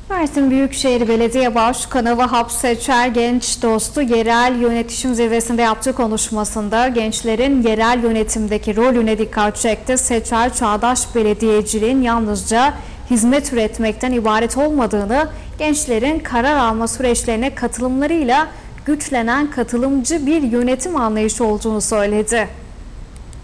Mersin Büyükşehir Belediye Başkanı Vahap Seçer Genç Dostu yerel yönetişim zirvesinde yaptığı konuşmasında gençlerin yerel yönetimdeki rolüne dikkat çekti. Seçer, çağdaş belediyeciliğin yalnızca hizmet üretmekten ibaret olmadığını, gençlerin karar alma süreçlerine katılımlarıyla güçlenen katılımcı bir yönetim anlayışı olduğunu söyledi.